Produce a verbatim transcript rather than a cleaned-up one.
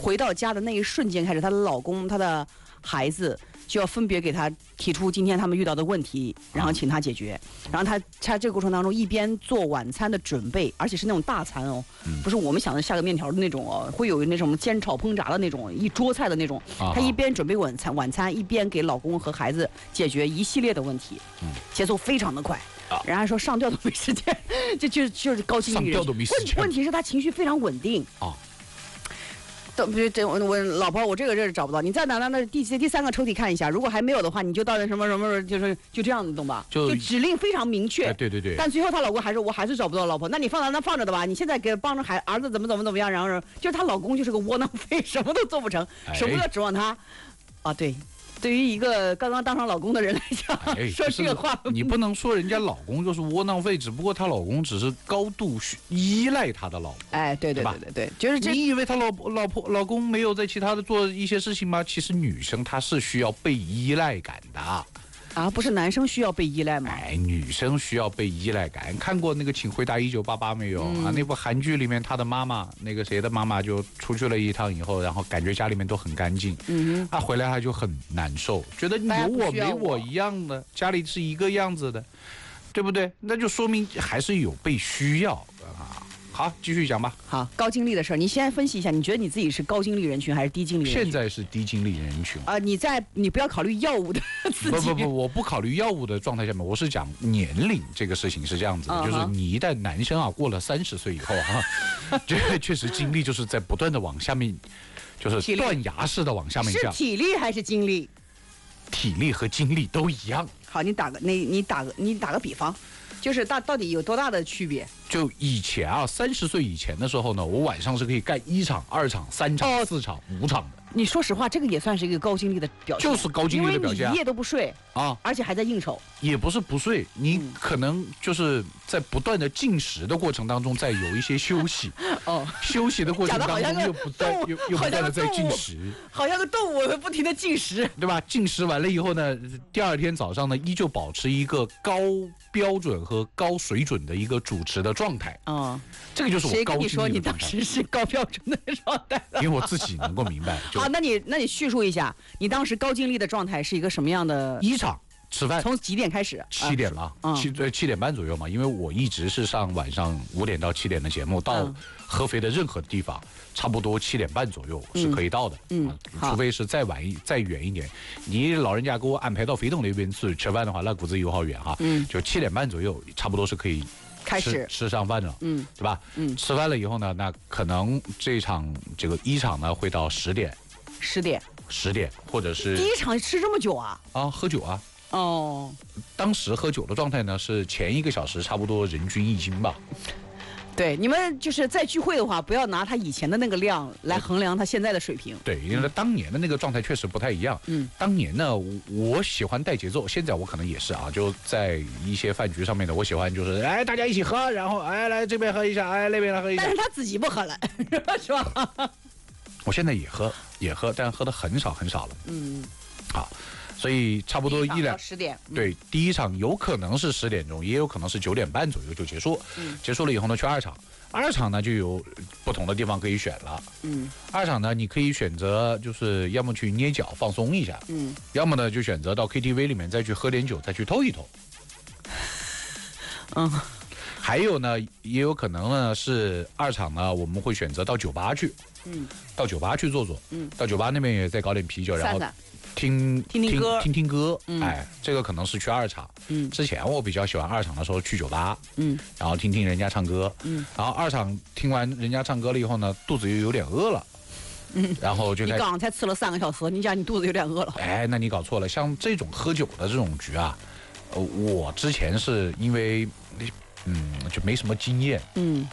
回到家的那一瞬间开始，她的老公、她的孩子就要分别给她提出今天他们遇到的问题，然后请她解决。然后她她这个过程当中一边做晚餐的准备，而且是那种大餐哦，不是我们想的下个面条的那种哦，会有那种煎炒烹炸的那种一桌菜的那种。她一边准备晚餐晚餐，一边给老公和孩子解决一系列的问题，节奏非常的快。人家说上吊都没时间，这就就是高精力人。 上吊都没时间。 问问题是她情绪非常稳定啊。这这我我老婆，我这个这是找不到，你再拿到那第第三个抽屉看一下，如果还没有的话，你就到那什么什么，就是就这样，你懂吧？就, 就指令非常明确。 哎、对对对。 但最后她老公还是我还是找不到老婆，那你放在那放着的吧，你现在给帮着孩儿子怎么怎么怎么样，然后就是她老公就是个窝囊废，什么都做不成，哎、什么都指望他。啊，对。对于一个刚刚当上老公的人来讲，哎、说这个话， 你不能说人家老公就是窝囊废，只不过她老公只是高度依赖她的老婆。 哎，对对对对对，就是这。 你以为她老老婆老公没有在其他的做一些事情吗？其实女生她是需要被依赖感的。 啊，不是男生需要被依赖吗？ 哎，女生需要被依赖感。看过那个《请回答一九八八》没有、嗯、啊？那部韩剧里面，她的妈妈，那个谁的妈妈就出去了一趟以后，然后感觉家里面都很干净，嗯，她、啊、回来她就很难受，觉得有我没我一样的，家里是一个样子的，对不对？那就说明还是有被需要啊。好，继续讲吧。 好，高精力的事儿，你先分析一下，你觉得你自己是高精力人群还是低精力人群？ 现在是低精力人群啊、呃！你在你不要考虑药物的刺激。 不不不，我不考虑药物的状态下面，我是讲年龄这个事情是这样子的， uh-huh. 就是你一旦男生啊过了三十岁以后啊，这确实精力就是在不断的往下面，就是断崖式的往下面降。 是体力还是精力？ 体力和精力都一样。 好，你打个那你打个你打个比方。就是大到底有多大的区别？ 就以前啊，三十岁以前的时候呢，我晚上是可以干一场、二场、三场、哦、四场、五场的。 你说实话，这个也算是一个高精力的表现， 就是高精力的表现、啊。 因为你一夜都不睡啊， 而且还在应酬。 也不是不睡，你可能就是在不断的进食的过程当中，在有一些休息。哦，休息的过程当中又不断又又不断的在进食， 好像个动物不停的进食， 对吧？进食完了以后呢，第二天早上呢，依旧保持一个高标准和高水准的一个主持的状态。啊、哦，这个就是我高精力的状态。谁跟你说你当时是高标准的状态？ 因为我自己能够明白。 好，那你那你叙述一下，你当时高精力的状态是一个什么样的？ 一场。吃饭从几点开始？ 七点了， 啊、 七对七点半左右嘛。因为我一直是上晚上五点到七点的节目，到合肥的任何地方，差不多七点半左右是可以到的。嗯，啊、除非是再晚一再远一点，你老人家给我安排到肥东那边去吃饭的话，那估计有好远哈。嗯，就七点半左右，差不多是可以开始吃上饭了。嗯，对吧？ 嗯， 吃饭了以后呢，那可能这场这个一场呢会到十点， 十点， 十点，或者是第一场吃这么久啊？ 啊，喝酒啊。 哦， 当时喝酒的状态呢是前一个小时差不多人均一斤吧。 对，你们就是在聚会的话，不要拿他以前的那个量来衡量他现在的水平。 对，因为当年的那个状态确实不太一样。嗯，当年呢，我喜欢带节奏，现在我可能也是啊，就在一些饭局上面的，我喜欢就是哎大家一起喝，然后哎来这边喝一下，哎那边来喝一下。 但是他自己不喝了，是吧？ 我现在也喝，也喝，但喝的很少很少了。嗯，好。所以差不多一两十点， 对，第一场有可能是十点钟，也有可能是九点半左右就结束。嗯，结束了以后呢，去二场，二场呢就有不同的地方可以选了。嗯，二场呢你可以选择就是要么去捏脚放松一下，嗯，要么呢就选择到 K T V 里面再去喝点酒，再去透一透。嗯，还有呢，也有可能呢是二场呢我们会选择到酒吧去，嗯，到酒吧去坐坐，嗯，到酒吧那边也再搞点啤酒，然后。听听听歌， 听听歌，嗯、哎，这个可能是去二场。嗯，之前我比较喜欢二场的时候去酒吧，嗯，然后听听人家唱歌，嗯，然后二场听完人家唱歌了以后呢，肚子又有点饿了，嗯，然后就你刚才吃了三个小时，你讲你肚子有点饿了。 哎，那你搞错了，像这种喝酒的这种局啊，呃，我之前是因为嗯就没什么经验，嗯。